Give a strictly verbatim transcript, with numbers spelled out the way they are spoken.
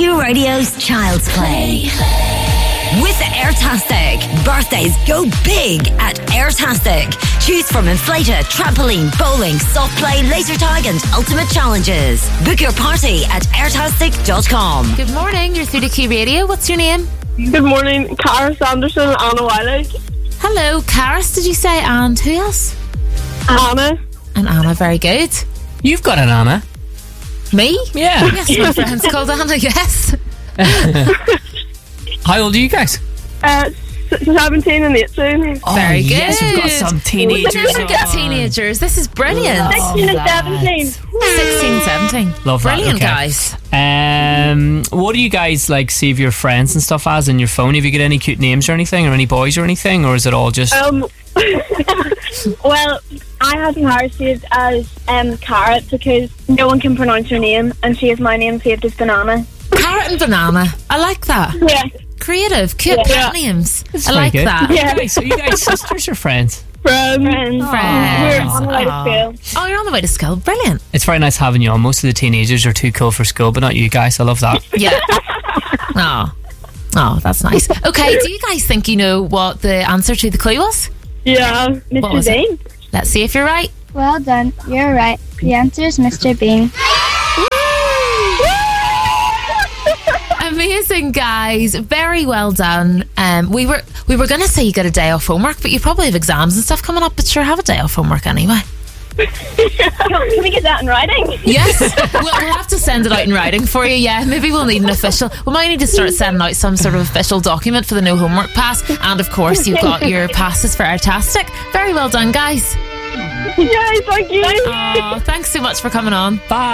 Q Radio's Child's Play. With Airtastic, birthdays go big at Airtastic. Choose from inflator, trampoline, bowling, soft play, laser tag and ultimate challenges. Book your party at airtastic dot com. Good morning, you're through to Q Radio. What's your name? Good morning, Cara Sanderson and Anna Wiley. Hello, Karis, did you say? And who else? Anna. And Anna, very good. You've got an Anna. Me? Yeah. Yes, my friend's called Anna, yes. How old are you guys? Uh, seventeen and eighteen. Oh, Very yes, good. we've got some teenagers. Look at teenagers. This is brilliant. sixteen and seventeen. sixteen, seventeen. Love that. Brilliant, Okay. guys. Um, what do you guys like save your friends and stuff as in your phone? Have you got any cute names or anything, or any boys or anything, or is it all just? Um, well, I have her saved as um, Carrot because no one can pronounce her name, and she has my name saved as Banana. Carrot and banana. I like that. Yeah. Creative, cute Yeah. pet names. It's I very like good. that. Yeah. Okay, so you guys sisters or friends? Friends. Friends. Friends. We're on the way Aw. to school. Oh, you're on the way to school. Brilliant. It's very nice having you on. Most of the teenagers are too cool for school, but not you guys. I love that. Yeah. Oh. Oh, that's nice. Okay, do you guys think you know what the answer to the clue was? Yeah. What Mister was it? Bean. Let's see if you're right. Well done. You're right. The answer is Mister Bean. Amazing, guys. Very well done. Um, we were we were going to say you got a day off homework, but you probably have exams and stuff coming up, but sure, have a day off homework anyway. Can we get that in writing? Yes. we'll, we'll have to send it out in writing for you, yeah. Maybe we'll need an official... We might need to start sending out some sort of official document for the no homework pass. And, of course, you've got your passes for Airtastic. Very well done, guys. Yay, thank you. Oh, thanks so much for coming on. Bye.